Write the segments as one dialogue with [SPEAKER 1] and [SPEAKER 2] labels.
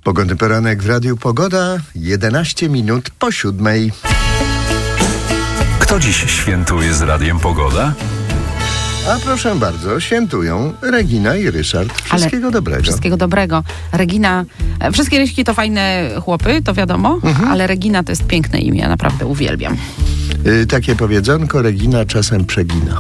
[SPEAKER 1] Pogodny poranek w Radiu Pogoda, 11 minut po 7.
[SPEAKER 2] Kto dziś świętuje z Radiem Pogoda?
[SPEAKER 1] A proszę bardzo, świętują Regina i Ryszard. Wszystkiego dobrego.
[SPEAKER 3] Wszystkiego dobrego. Regina, wszystkie Ryśki to fajne chłopy, to wiadomo, ale Regina to jest piękne imię, ja naprawdę uwielbiam.
[SPEAKER 1] Takie powiedzonko, Regina czasem przegina.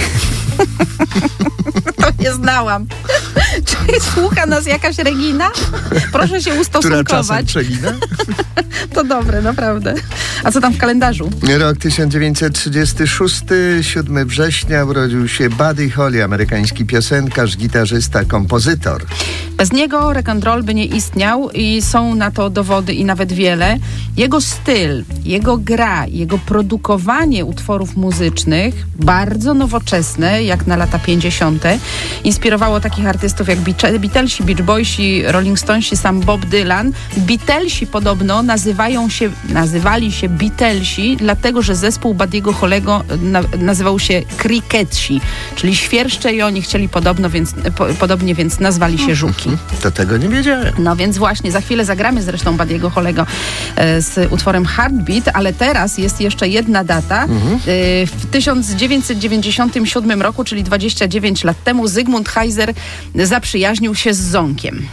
[SPEAKER 3] To nie znałam. Czy słucha nas jakaś Regina? Proszę się ustosunkować.
[SPEAKER 1] Która czasem przegina?
[SPEAKER 3] To dobre, naprawdę. A co tam w kalendarzu?
[SPEAKER 1] Rok 1936, 7 września urodził się Buddy Holly, amerykański piosenkarz, gitarzysta, kompozytor.
[SPEAKER 3] Bez niego rock and roll by nie istniał i są na to dowody i nawet wiele. Jego styl, jego gra, jego produkowanie utworów muzycznych, bardzo nowoczesne, jak na lata 50. inspirowało takich artystów jak Beatlesi, Beach Boysi, Rolling Stonesi, sam Bob Dylan. Beatlesi podobno nazywali się Beatlesi, dlatego że zespół Buddy'ego Hollego nazywał się Cricketsi, czyli świerszcze i oni chcieli podobnie, więc nazwali się żuki.
[SPEAKER 1] To tego nie wiedziałem.
[SPEAKER 3] No więc właśnie, za chwilę zagramy zresztą Buddy'ego Hollego z utworem Heartbeat, ale teraz jest jeszcze jedna data. W 1997 roku, czyli 29 lat temu, Zygmunt Heiser zaprzyjaźnił się z Zonkiem.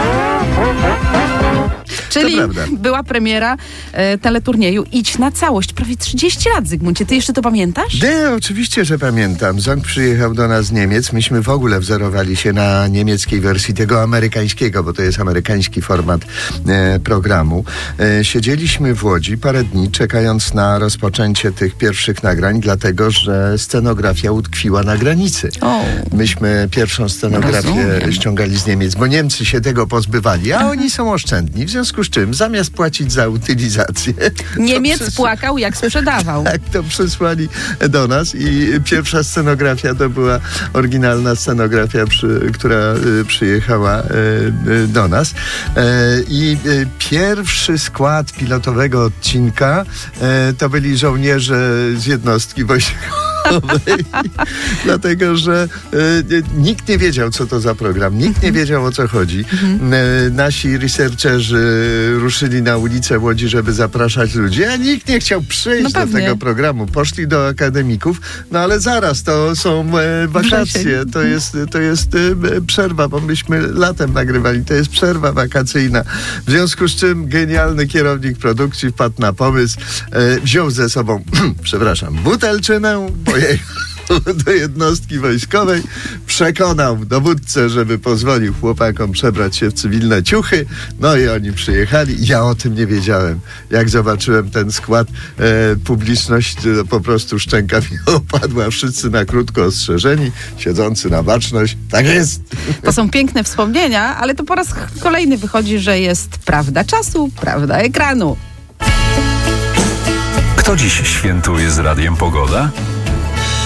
[SPEAKER 3] Czyli była premiera teleturnieju Idź na całość. Prawie 30 lat, Zygmuncie. Ty jeszcze to pamiętasz?
[SPEAKER 1] Nie, oczywiście, że pamiętam. Zonk przyjechał do nas z Niemiec. Myśmy w ogóle wzorowali się na niemieckiej wersji tego amerykańskiego, bo to jest amerykański format programu. Siedzieliśmy w Łodzi parę dni, czekając na rozpoczęcie tych pierwszych nagrań, dlatego, że scenografia utkwiła na granicy. Myśmy pierwszą scenografię ściągali z Niemiec, bo Niemcy się tego pozbywali, a oni są oszczędni. W związku z czym, zamiast płacić za utylizację...
[SPEAKER 3] Niemiec płakał, jak sprzedawał.
[SPEAKER 1] Tak, to przysłali do nas i pierwsza scenografia to była oryginalna scenografia, która przyjechała do nas. I pierwszy skład pilotowego odcinka to byli żołnierze z jednostki wojskowej. Dlatego, że nikt nie wiedział, co to za program, nikt nie wiedział, o co chodzi. Nasi researcherzy ruszyli na ulicę Łodzi, żeby zapraszać ludzi, a nikt nie chciał przyjść do tego programu. Poszli do akademików, no ale zaraz, to są wakacje, to jest przerwa, bo myśmy latem nagrywali, to jest przerwa wakacyjna. W związku z czym genialny kierownik produkcji wpadł na pomysł, wziął ze sobą, butelczynę, pojechał do jednostki wojskowej, przekonał dowódcę, żeby pozwolił chłopakom przebrać się w cywilne ciuchy, no i oni przyjechali. Ja o tym nie wiedziałem. Jak zobaczyłem ten skład, publiczność po prostu szczęka mi opadła, wszyscy na krótko ostrzeżeni, siedzący na baczność. Tak jest.
[SPEAKER 3] To są piękne wspomnienia, ale to po raz kolejny wychodzi, że jest prawda czasu, prawda ekranu.
[SPEAKER 2] Kto dziś świętuje z Radiem Pogoda?